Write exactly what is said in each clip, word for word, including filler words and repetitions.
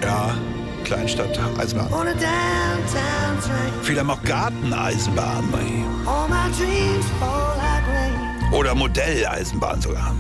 Ja, Kleinstadt, Eisenbahn. Viele haben auch Garteneisenbahn. Oder Modelleisenbahn sogar.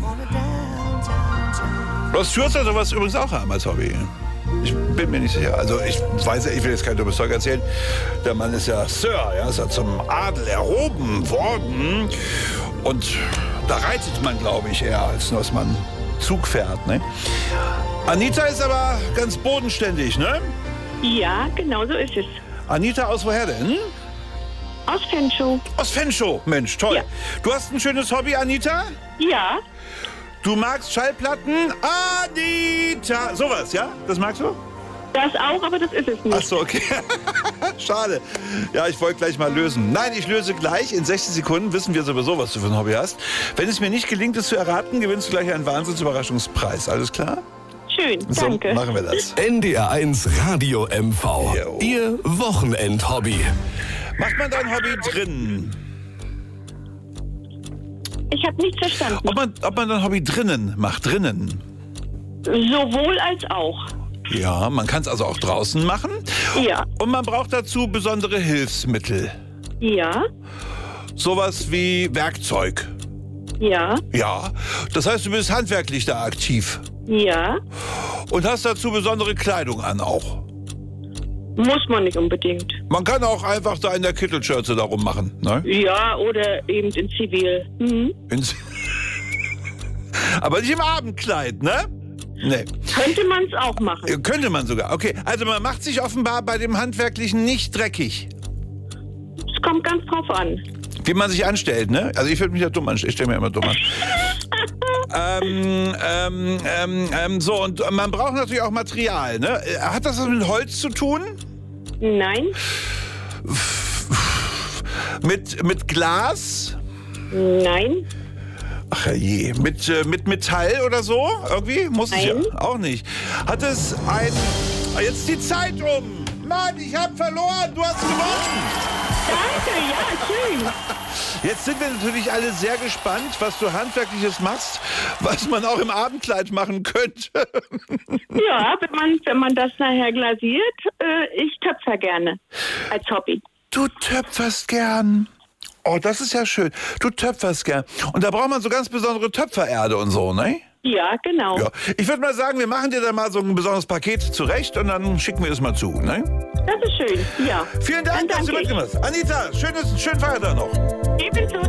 Ross Stewart soll sowas übrigens auch haben als Hobby. Ich bin mir nicht sicher. Also ich weiß ja, ich will jetzt kein dummes Zeug erzählen. Der Mann ist ja Sir, ja, ist ja zum Adel erhoben worden. Und da reitet man, glaube ich, eher, als dass man Zug fährt, ne? Anita ist aber ganz bodenständig, ne? Ja, genau so ist es. Anita, aus woher denn? Aus Fenschow. Aus Fenschow, Mensch, toll. Ja. Du hast ein schönes Hobby, Anita? Ja, Du magst Schallplatten? Anita! Sowas, ja? Das magst du? das auch, aber das ist es nicht. Ach so, okay. Schade. Ja, ich wollte gleich mal lösen. Nein, ich löse gleich. In sechzig Sekunden wissen wir sowieso, was du für ein Hobby hast. Wenn es mir nicht gelingt, es zu erraten, gewinnst du gleich einen Wahnsinnsüberraschungspreis. Alles klar? Schön, So, danke. machen wir das. N D R eins Radio M V. Jo. Ihr Wochenendhobby. Macht man dein Hobby drin? Ich habe nichts verstanden. Ob man, ob man dein Hobby drinnen macht, drinnen? Sowohl als auch. Ja, man kann es also auch draußen machen. Ja, Und man braucht dazu besondere Hilfsmittel. ja, Sowas wie Werkzeug. ja, Ja, das heißt, du bist handwerklich da aktiv. ja. Und hast dazu besondere Kleidung an auch. Muss man nicht unbedingt. Man kann auch einfach da in der Kittelschürze darum machen, ne? Ja, oder eben in Zivil. Mhm. Ins Aber nicht im Abendkleid, ne? Nee. Könnte man es auch machen. Könnte man sogar. Okay, also man macht sich offenbar bei dem Handwerklichen nicht dreckig. Es kommt ganz drauf an. Wie man sich anstellt, ne? Also ich würde mich ja dumm anstellen. Ich stelle mir immer dumm an. ähm, ähm, ähm, ähm, so, und man braucht natürlich auch Material, ne? Hat das was mit Holz zu tun? Nein, Mit, mit Glas? nein, Ach je, mit, äh, mit Metall oder so? Irgendwie? Muss es ja Nein. auch nicht. Hat es ein... Ah, jetzt die Zeit um! Mann, ich hab verloren! Du hast gewonnen! danke, ja, schön. Jetzt sind wir natürlich alle sehr gespannt, was du Handwerkliches machst, was man auch im Abendkleid machen könnte. Ja, wenn man, wenn man das nachher glasiert, äh, ich töpfer gerne als Hobby. Du töpferst gern. Oh, das ist ja schön. Du töpferst gern. Und da braucht man so ganz besondere Töpfererde und so, ne? Ja, genau. Ja. Ich würde mal sagen, wir machen dir da mal so ein besonderes Paket zurecht und dann schicken wir es mal zu, ne? Das ist schön, ja. Vielen Dank, Dann dass du danke ich. mitgemacht hast. Anita, schönes, schönen Feiertag noch. Ebenso.